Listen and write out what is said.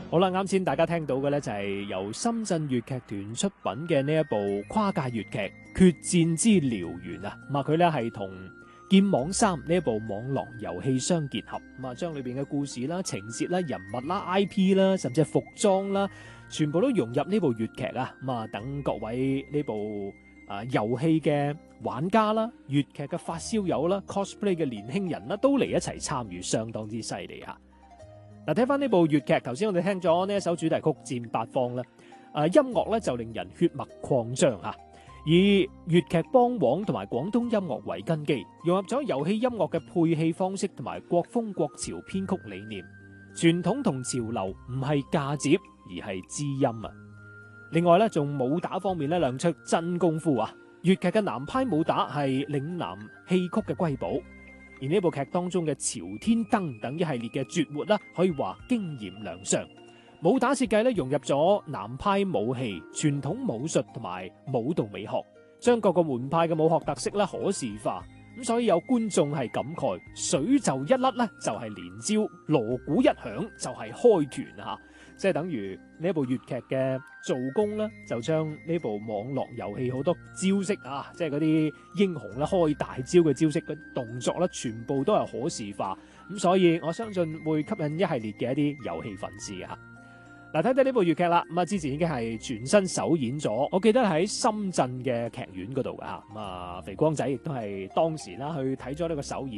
好啦，啱先大家聽到嘅呢，就係由深圳粵劇團出品嘅呢一部跨界粵劇《決戰之燎原》啊。咁啊，佢呢係同劍網三呢一部網絡遊戲相結合，咁啊將裏邊嘅故事啦、情節啦、人物啦、IP 啦，甚至係服裝啦，全部都融入呢部粵劇啊。咁啊，等各位呢部遊戲嘅玩家啦、粵劇嘅發燒友啦、cosplay 嘅年輕人啦，都嚟一齊參與，相當之犀利啊！嗱，睇翻呢部粵劇，頭先我哋聽咗呢一首主題曲《戰八方》啦，音樂咧就令人血脈擴張嚇，以粵劇梆黃同埋廣東音樂為根基，融入咗遊戲音樂嘅配器方式同埋國風國潮編曲理念，傳統同潮流唔係嫁接，而係知音啊！另外咧，仲武打方面咧亮出真功夫啊！粵劇嘅南派武打係嶺南戲曲嘅瑰寶。而呢部劇當中嘅朝天燈等一系列嘅絕活啦，可以話驚豔亮相。武打設計咧融入咗南派武戲、傳統武術同埋舞蹈美學，將各個門派嘅武學特色咧可視化。咁所以有觀眾係感慨，水袖一甩咧就係連招，鑼鼓一響就係開團啊！即係等於呢一部粵劇嘅做工咧，就將呢部網絡遊戲好多招式啊，即係嗰啲英雄咧開大招嘅招式嘅動作咧，全部都係可視化。咁所以我相信會吸引一系列嘅一啲遊戲粉絲啊！嗱，睇睇呢部粵劇啦，咁啊之前已經係全新首演咗，我記得喺深圳嘅劇院嗰度噶嚇，咁啊肥光仔亦都係當時啦去睇咗呢個首演。